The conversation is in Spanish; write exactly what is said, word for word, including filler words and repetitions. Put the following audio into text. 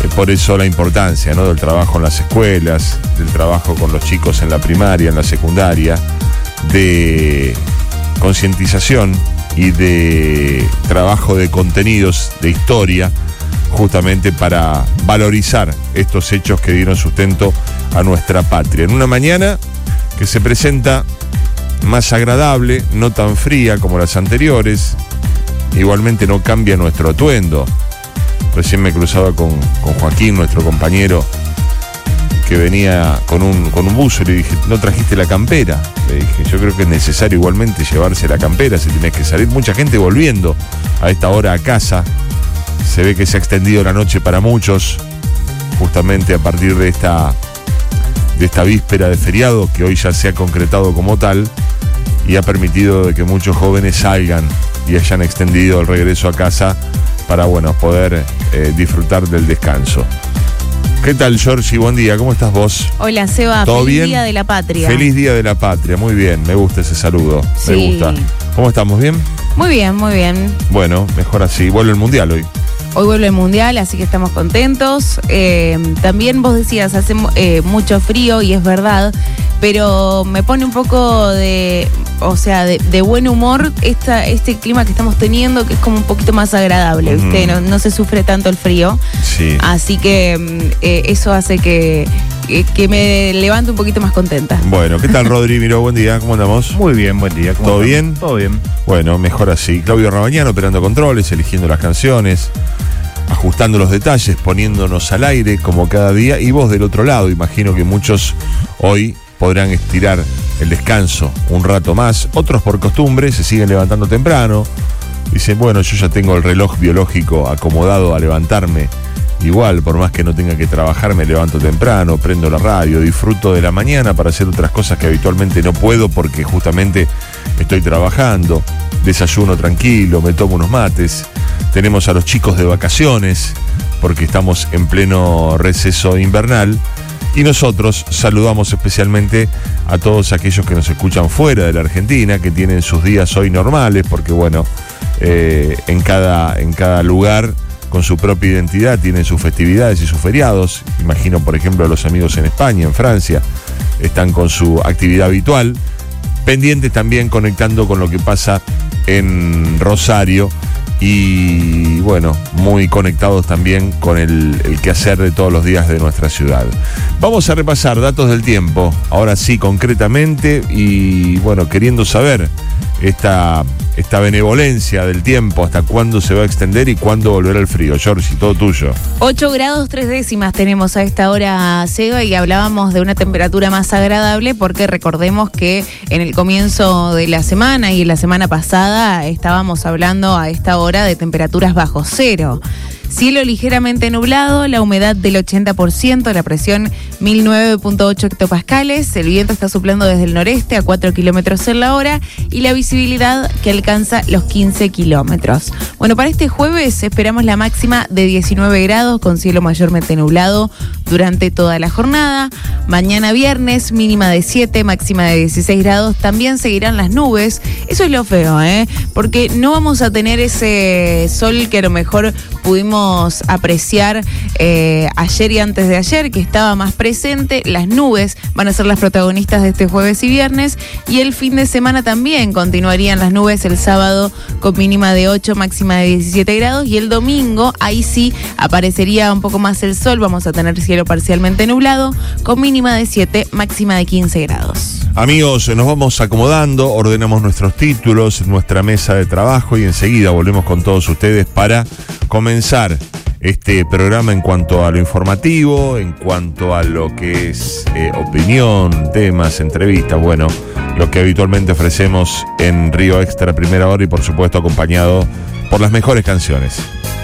Eh, por eso la importancia, ¿no?, del trabajo en las escuelas, del trabajo con los chicos en la primaria, en la secundaria, de concientización y de trabajo de contenidos, de historia, justamente para valorizar estos hechos que dieron sustento a nuestra patria. En una mañana que se presenta más agradable, no tan fría como las anteriores, igualmente no cambia nuestro atuendo. Recién me cruzaba con, con Joaquín, nuestro compañero, que venía con un, con un buzo, y le dije, ¿no trajiste la campera? Le dije, yo creo que es necesario igualmente llevarse la campera si tenés que salir. Mucha gente volviendo a esta hora a casa. Se ve que se ha extendido la noche para muchos, justamente a partir de esta, de esta víspera de feriado, que hoy ya se ha concretado como tal, y ha permitido de que muchos jóvenes salgan y hayan extendido el regreso a casa para, bueno, poder eh, disfrutar del descanso. ¿Qué tal, Georgie? Buen día, ¿cómo estás vos? Hola, Seba, ¿Todo feliz bien? Día de la Patria. Feliz Día de la Patria, muy bien, me gusta ese saludo, Sí. me gusta. ¿Cómo estamos? ¿Bien? Muy bien, muy bien. Bueno, mejor así. Vuelve el Mundial hoy. Hoy vuelve el Mundial, así que estamos contentos. Eh, también vos decías, hace eh, mucho frío, y es verdad, pero me pone un poco de, o sea, de, de buen humor esta, este clima que estamos teniendo, que es como un poquito más agradable, ¿viste? Mm. No, no se sufre tanto el frío. Sí. Así que eh, eso hace que, que, que me levante un poquito más contenta. Bueno, ¿qué tal, Rodri? Miró, buen día, ¿cómo andamos? Muy bien, buen día. ¿Cómo ¿Todo están? bien? Todo bien. Bueno, mejor así. Claudio Rabañano operando controles, eligiendo las canciones, ajustando los detalles, poniéndonos al aire como cada día. Y vos del otro lado, imagino que muchos hoy podrán estirar el descanso un rato más. Otros por costumbre se siguen levantando temprano. Dicen, bueno, yo ya tengo el reloj biológico acomodado a levantarme. Igual, por más que no tenga que trabajar, me levanto temprano, prendo la radio, disfruto de la mañana para hacer otras cosas que habitualmente no puedo porque justamente estoy trabajando. Desayuno tranquilo, me tomo unos mates. Tenemos a los chicos de vacaciones porque estamos en pleno receso invernal. Y nosotros saludamos especialmente a todos aquellos que nos escuchan fuera de la Argentina, que tienen sus días hoy normales, porque bueno, eh, en cada, en cada lugar, con su propia identidad, tienen sus festividades y sus feriados. Imagino, por ejemplo, a los amigos en España, en Francia, están con su actividad habitual, pendientes también conectando con lo que pasa en Rosario. Y bueno, muy conectados también con el, el quehacer de todos los días de nuestra ciudad. Vamos a repasar datos del tiempo, ahora sí, concretamente, y bueno, queriendo saber esta, esta benevolencia del tiempo, hasta cuándo se va a extender y cuándo volverá el frío. Georgie, todo tuyo. ocho grados tres décimas tenemos a esta hora, Seba, y hablábamos de una temperatura más agradable porque recordemos que en el comienzo de la semana y en la semana pasada estábamos hablando a esta hora de temperaturas bajo cero. Cielo ligeramente nublado, la humedad del ochenta por ciento, la presión mil nueve punto ocho hectopascales, el viento está soplando desde el noreste a cuatro kilómetros en la hora y la visibilidad que alcanza los quince kilómetros. Bueno, para este jueves esperamos la máxima de diecinueve grados con cielo mayormente nublado durante toda la jornada. Mañana viernes, mínima de siete, máxima de dieciséis grados. También seguirán las nubes. Eso es lo feo, ¿eh? Porque no vamos a tener ese sol que a lo mejor pudimos apreciar eh, ayer y antes de ayer, que estaba más presente. Las nubes van a ser las protagonistas de este jueves y viernes, y el fin de semana también continuarían las nubes. El sábado con mínima de ocho, máxima de diecisiete grados, y el domingo ahí sí aparecería un poco más el sol. Vamos a tener cielo parcialmente nublado con mínima de siete, máxima de quince grados. Amigos, nos vamos acomodando, ordenamos nuestros títulos, nuestra mesa de trabajo, y enseguida volvemos con todos ustedes para comenzar este programa en cuanto a lo informativo, en cuanto a lo que es eh, opinión, temas, entrevistas, bueno, lo que habitualmente ofrecemos en Río Extra Primera Hora, y por supuesto acompañado por las mejores canciones.